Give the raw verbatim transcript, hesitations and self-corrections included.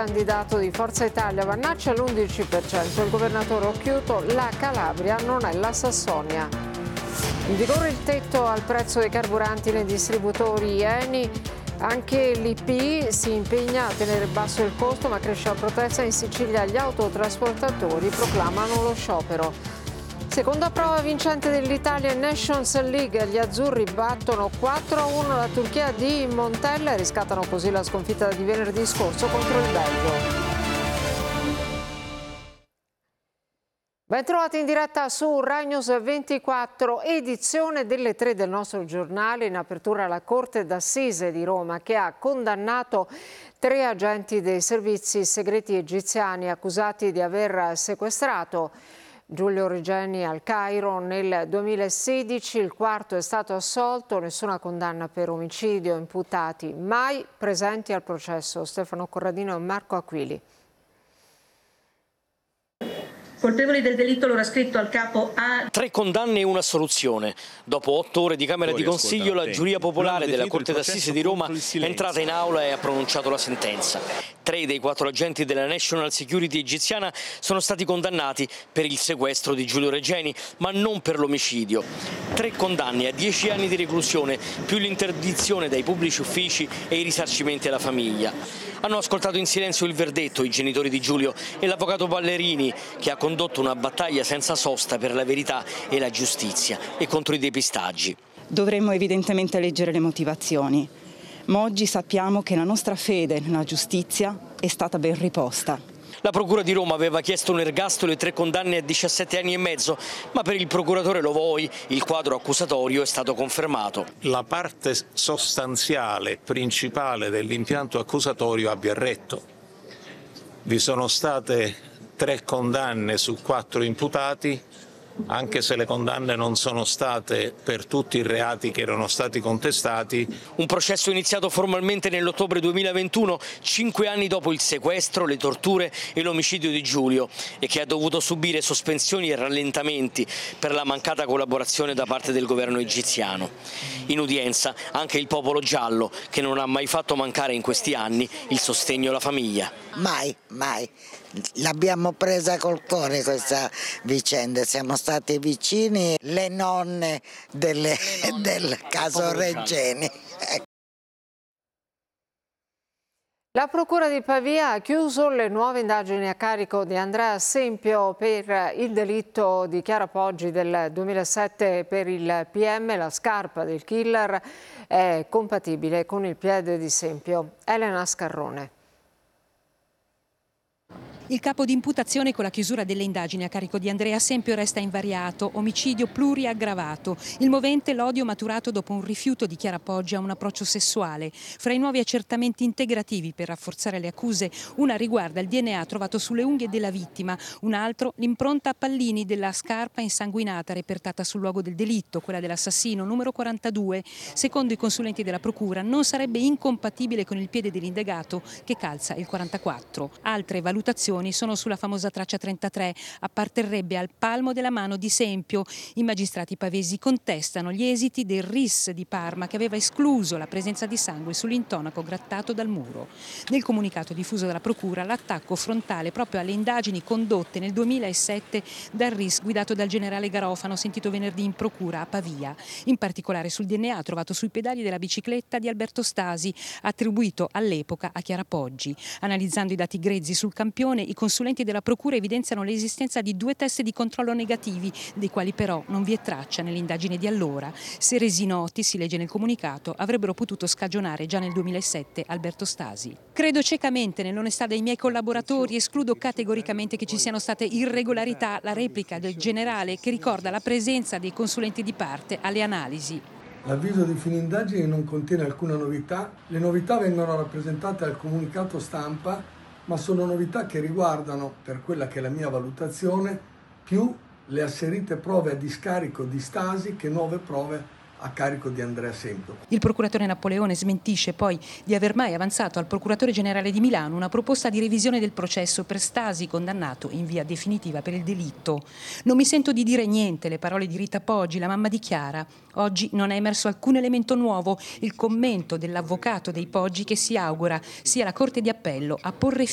Candidato di Forza Italia Vannacci all'undici per cento. Il governatore Occhiuto: la Calabria non è la Sassonia. In vigore il tetto al prezzo dei carburanti nei distributori Eni. Anche l'I P si impegna a tenere basso il costo, ma cresce la protesta. In Sicilia gli autotrasportatori proclamano lo sciopero. Seconda prova vincente dell'Italia in Nations League. Gli azzurri battono quattro a uno la Turchia di Montella e riscattano così la sconfitta di venerdì scorso contro il Belgio. Bentrovati in diretta su Rai News ventiquattro, edizione delle tre del nostro giornale. In apertura la Corte d'Assise di Roma, che ha condannato tre agenti dei servizi segreti egiziani accusati di aver sequestrato Giulio Regeni al Cairo nel duemilasedici. Il quarto è stato assolto, nessuna condanna per omicidio, imputati mai presenti al processo. Stefano Corradino e Marco Aquili. Colpevoli del delitto, l'ora scritto al capo A. Tre condanne e una assoluzione. Dopo otto ore di Camera di Consiglio, la giuria popolare della Corte d'Assise di Roma è entrata in aula e ha pronunciato la sentenza. Tre dei quattro agenti della National Security egiziana sono stati condannati per il sequestro di Giulio Regeni, ma non per l'omicidio. Tre condanne a dieci anni di reclusione, più l'interdizione dai pubblici uffici e i risarcimenti alla famiglia. Hanno ascoltato in silenzio il verdetto i genitori di Giulio e l'avvocato Ballerini, che ha condotto una battaglia senza sosta per la verità e la giustizia e contro i depistaggi. Dovremmo evidentemente leggere le motivazioni, ma oggi sappiamo che la nostra fede nella giustizia è stata ben riposta. La Procura di Roma aveva chiesto un ergastolo e tre condanne a diciassette anni e mezzo, ma per il procuratore Lovoi il quadro accusatorio è stato confermato. La parte sostanziale, principale dell'impianto accusatorio abbia retto. Vi sono state tre condanne su quattro imputati, anche se le condanne non sono state per tutti i reati che erano stati contestati. Un processo iniziato formalmente nell'ottobre duemilaventuno, cinque anni dopo il sequestro, le torture e l'omicidio di Giulio, e che ha dovuto subire sospensioni e rallentamenti per la mancata collaborazione da parte del governo egiziano. In udienza anche il popolo giallo, che non ha mai fatto mancare in questi anni il sostegno alla famiglia. Mai, mai. L'abbiamo presa col cuore questa vicenda, siamo stati vicini, le nonne, delle, le nonne del caso Regeni. La Procura di Pavia ha chiuso le nuove indagini a carico di Andrea Sempio per il delitto di Chiara Poggi del duemilasette per il P M. La scarpa del killer è compatibile con il piede di Sempio. Elena Scarrone. Il capo di imputazione con la chiusura delle indagini a carico di Andrea Sempio resta invariato: omicidio pluriaggravato. Il movente l'odio maturato dopo un rifiuto di Chiara Poggi a un approccio sessuale. Fra i nuovi accertamenti integrativi per rafforzare le accuse, una riguarda il D N A trovato sulle unghie della vittima, un altro l'impronta a pallini della scarpa insanguinata repertata sul luogo del delitto, quella dell'assassino, numero quarantadue. Secondo i consulenti della Procura non sarebbe incompatibile con il piede dell'indagato, che calza il quarantaquattro. Altre valutazioni sono sulla famosa traccia trentatré, apparterrebbe al palmo della mano di Sempio. I magistrati pavesi contestano gli esiti del R I S di Parma, che aveva escluso la presenza di sangue sull'intonaco grattato dal muro. Nel comunicato diffuso dalla Procura, l'attacco frontale proprio alle indagini condotte nel duemilasette dal R I S guidato dal generale Garofano, sentito venerdì in Procura a Pavia, in particolare sul D N A trovato sui pedali della bicicletta di Alberto Stasi, attribuito all'epoca a Chiara Poggi. Analizzando i dati grezzi sul campione, i consulenti della Procura evidenziano l'esistenza di due test di controllo negativi, dei quali però non vi è traccia nell'indagine di allora. Se resi noti, si legge nel comunicato, avrebbero potuto scagionare già nel duemilasette Alberto Stasi. Credo ciecamente nell'onestà dei miei collaboratori, escludo categoricamente che ci siano state irregolarità. La replica del generale, che ricorda la presenza dei consulenti di parte alle analisi. L'avviso di fine indagine non contiene alcuna novità. Le novità vengono rappresentate al comunicato stampa, ma sono novità che riguardano, per quella che è la mia valutazione, più le asserite prove a discarico di Stasi che nuove prove a carico di Andrea Sempio. Il procuratore Napoleone smentisce poi di aver mai avanzato al procuratore generale di Milano una proposta di revisione del processo per Stasi, condannato in via definitiva per il delitto. Non mi sento di dire niente, le parole di Rita Poggi, la mamma di Chiara. Oggi non è emerso alcun elemento nuovo, il commento dell'avvocato dei Poggi, che si augura sia la Corte di Appello a porre